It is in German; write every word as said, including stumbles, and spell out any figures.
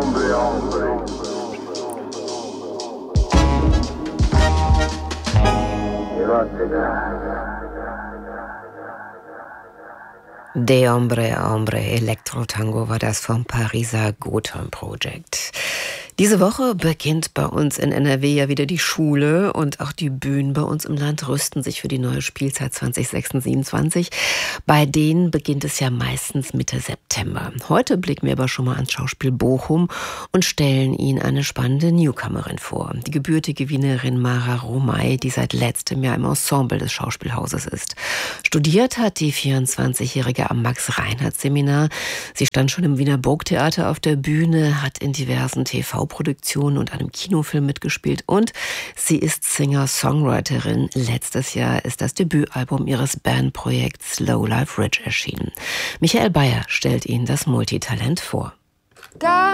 De Hombre a Hombre, Elektro-Tango war das vom Pariser Gotham Project. Diese Woche beginnt bei uns in N R W ja wieder die Schule und auch die Bühnen bei uns im Land rüsten sich für die neue Spielzeit zwanzig sechsundzwanzig siebenundzwanzig. Bei denen beginnt es ja meistens Mitte September. Heute blicken wir aber schon mal ans Schauspiel Bochum und stellen Ihnen eine spannende Newcomerin vor. Die gebürtige Wienerin Mara Romay, die seit letztem Jahr im Ensemble des Schauspielhauses ist. Studiert hat die vierundzwanzigjährige am Max-Reinhardt-Seminar. Sie stand schon im Wiener Burgtheater auf der Bühne, hat in diversen T V-Produktionen und einem Kinofilm mitgespielt und sie ist Singer-Songwriterin. Letztes Jahr ist das Debütalbum ihres Bandprojekts Slow Life Rich erschienen. Michael Bayer stellt Ihnen das Multitalent vor. Da